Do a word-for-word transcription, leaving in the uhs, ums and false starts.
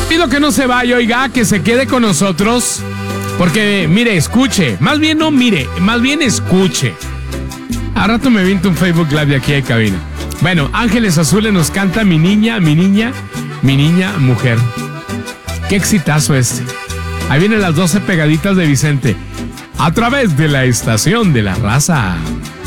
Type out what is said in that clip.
pido que no se vaya, oiga, que se quede con nosotros. Porque, mire, escuche. Más bien no mire, más bien escuche. A rato me viento un Facebook Live de aquí de cabina. Bueno, Ángeles Azules nos canta Mi niña, mi niña, mi niña mujer. Qué exitazo este. Ahí vienen las doce pegaditas de Vicente. A través de la estación de la raza.